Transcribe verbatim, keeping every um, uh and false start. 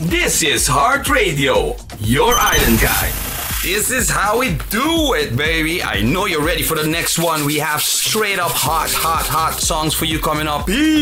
This is Heart Radio, your island guide. This is how we do it, baby. I know you're ready for the next one. We have straight up hot, hot, hot songs for you coming up.